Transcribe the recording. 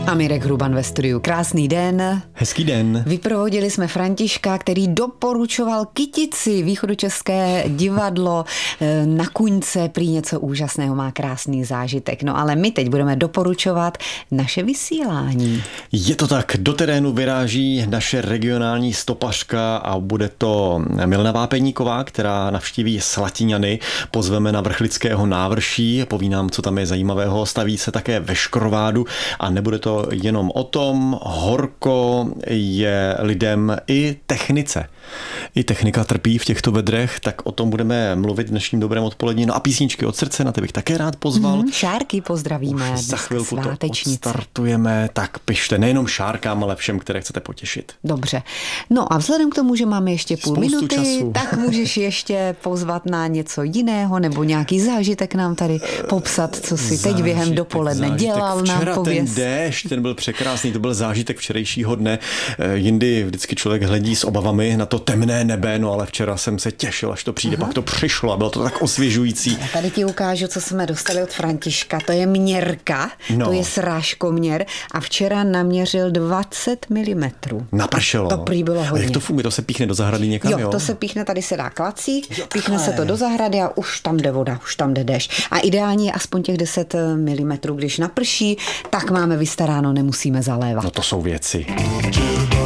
A Mirek Hruban ve studiu. Krásný den. Hezký den. Vyprovodili jsme Františka, který doporučoval Kytici, východočeské divadlo na Kuňce, prý něco úžasného, má krásný zážitek. No ale my teď budeme doporučovat naše vysílání. Je to tak, do terénu vyráží naše regionální stopařka a bude to Milena Vápeníková, která navštíví Slatiňany, pozveme na Vrchlického návrší, poví nám, co tam je zajímavého, staví se také ve Škrovádu a nebude to jenom o tom, horko je lidem i technice. I technika trpí v těchto vedrech, tak o tom budeme mluvit v dnešním dobrém odpolední. No a písničky od srdce, na ty bych také rád pozval. Šárky pozdravíme. Už za chvilku to odstartujeme, tak pište nejenom šárkám, ale všem, které chcete potěšit. Dobře. No a vzhledem k tomu, že máme ještě půl minuty, času, tak můžeš ještě pozvat na něco jiného nebo nějaký zážitek nám tady popsat, co si teď během dopoledne dělal, nám pověz. Ten déšť, ten byl překrásný, to byl zážitek včerejšího dne. Jindy vždycky člověk hledí s obavami na to temné nebe, no ale včera jsem se těšil, až to přijde, pak to přišlo a bylo to tak osvěžující. Já tady ti ukážu, co jsme dostali od Františka. To je měrka, to je srážkoměr a včera naměřil 20 mm. Napršelo. To prý bylo hodně. A jak to funguje? To se píchne do zahrady někam, jo? To se píchne, tady se dá klacík, píchne se to do zahrady a už tam jde voda, už tam jde déšť. A ideální je aspoň těch 10 mm, když naprší, tak máme vystaráno, nemusíme zalévat. No to jsou věci.